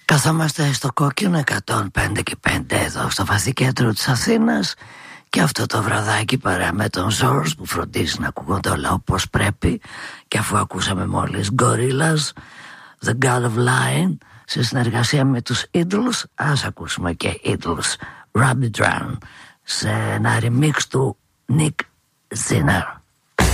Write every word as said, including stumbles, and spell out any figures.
Καθόμαστε στο Κόκκινο εκατόν πέντε και πέντε εδώ στο βαθικέντρο της Αθήνας και αυτό το βραδάκι παρά με τον Ζόρς που φροντίζει να ακούγονται όλα όπως πρέπει, και αφού ακούσαμε μόλις Gorillaz, The God of Line σε συνεργασία με τους Idols, ας ακούσουμε και Idols, Rabbit Run, σε ένα remix του Nick Zinner.